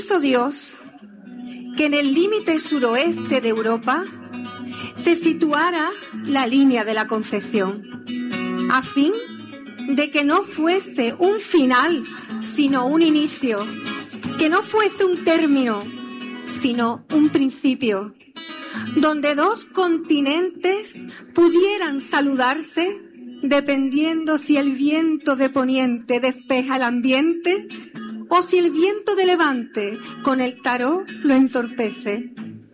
quiso Dios que en el límite suroeste de Europa se situara la línea de la Concepción, a fin de que no fuese un final, sino un inicio, que no fuese un término, sino un principio, donde dos continentes pudieran saludarse dependiendo si el viento de poniente despeja el ambiente o si el viento de levante con el tarot lo entorpece.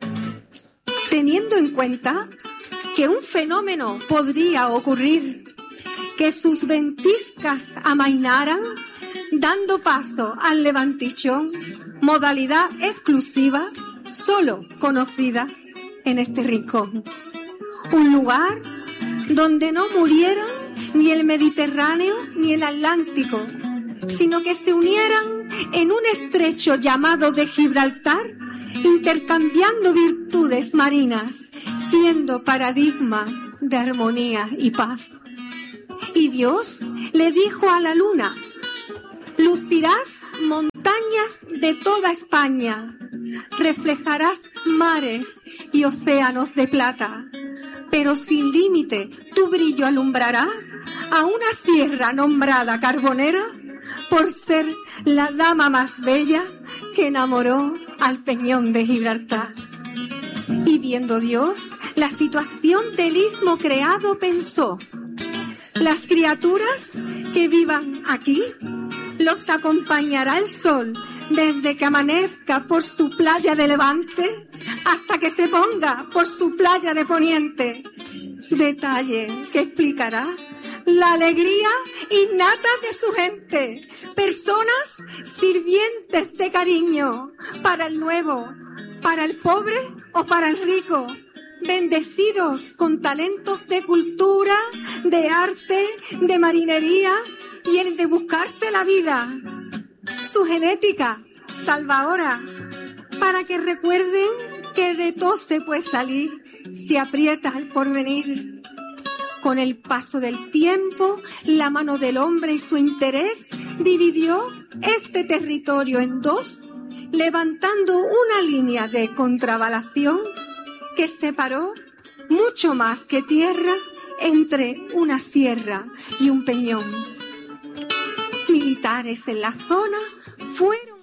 Teniendo en cuenta que un fenómeno podría ocurrir, que sus ventiscas amainaran, dando paso al levantichón, modalidad exclusiva, solo conocida en este rincón. Un lugar donde no murieran ni el Mediterráneo ni el Atlántico, sino que se unieran en un estrecho llamado de Gibraltar, intercambiando virtudes marinas, siendo paradigma de armonía y paz. Y Dios le dijo a la luna: lucirás montañas de toda España, reflejarás mares y océanos de plata, pero sin límite tu brillo alumbrará a una sierra nombrada Carbonera, por ser la dama más bella que enamoró al peñón de Gibraltar. Y viendo Dios la situación del istmo creado, pensó: las criaturas que vivan aquí los acompañará el sol desde que amanezca por su playa de levante hasta que se ponga por su playa de poniente. Detalle que explicará la alegría innata de su gente, personas sirvientes de cariño para el nuevo, para el pobre o para el rico, bendecidos con talentos de cultura, de arte, de marinería y el de buscarse la vida. Su genética salvadora, para que recuerden que de todo se puede salir si aprieta el porvenir. Con el paso del tiempo, la mano del hombre y su interés dividió este territorio en dos, levantando una línea de contravalación que separó mucho más que tierra entre una sierra y un peñón. Militares en la zona fueron